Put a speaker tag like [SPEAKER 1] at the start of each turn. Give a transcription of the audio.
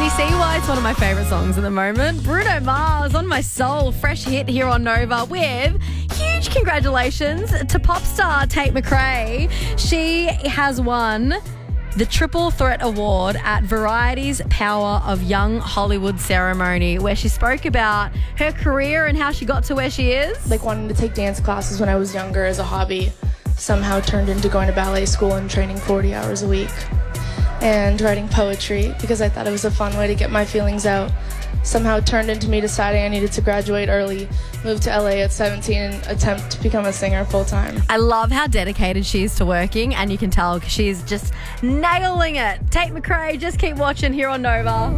[SPEAKER 1] you see why it's one of my favourite songs at the moment? Bruno Mars, On My Soul, fresh hit here on Nova with huge congratulations to pop star Tate McRae. She has won the Triple Threat Award at Variety's Power of Young Hollywood ceremony, where she spoke about her career and how she got to where she is.
[SPEAKER 2] Like wanting to take dance classes when I was younger as a hobby somehow turned into going to ballet school and training 40 hours a week. And writing poetry because I thought it was a fun way to get my feelings out. Somehow turned into me deciding I needed to graduate early, move to LA at 17 and attempt to become a singer full time.
[SPEAKER 1] I love how dedicated she is to working, and you can tell she's just nailing it. Tate McRae, just keep watching here on Nova.